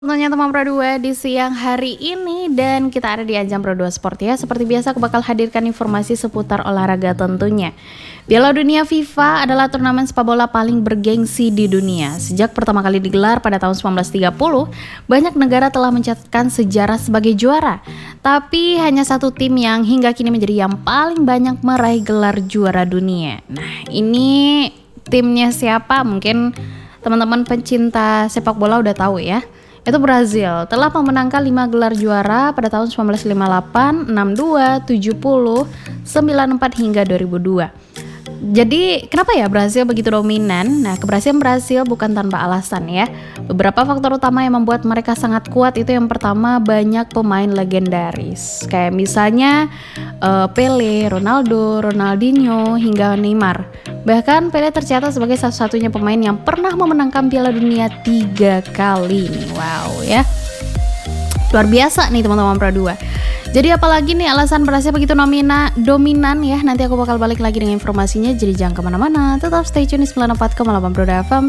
Tentunya teman Pro 2 di siang hari ini dan kita ada di ajang Pro 2 Sport ya. Seperti biasa aku bakal hadirkan informasi seputar olahraga tentunya. Piala Dunia FIFA adalah turnamen sepak bola paling bergengsi di dunia. Sejak pertama kali digelar pada tahun 1930, banyak negara telah mencatatkan sejarah sebagai juara. Tapi hanya satu tim yang hingga kini menjadi yang paling banyak meraih gelar juara dunia. Nah, ini timnya siapa? Mungkin teman-teman pencinta sepak bola udah tahu ya. Itu Brazil telah memenangkan 5 gelar juara pada tahun 1958, 62, 70, 94 hingga 2002. Jadi kenapa ya Brazil begitu dominan? Nah, keberhasilan Brazil bukan tanpa alasan ya. Beberapa faktor utama yang membuat mereka sangat kuat itu yang pertama banyak pemain legendaris. Kayak misalnya Pele, Ronaldo, Ronaldinho hingga Neymar. Bahkan Pele tercatat sebagai satu-satunya pemain yang pernah memenangkan Piala Dunia 3 kali nih. Wow ya. Luar biasa nih teman-teman Pro 2. Jadi apalagi nih alasan Brazil begitu dominan ya. Nanti aku bakal balik lagi dengan informasinya. Jadi jangan kemana-mana. Tetap stay tune di 94,8 Pro 2 FM.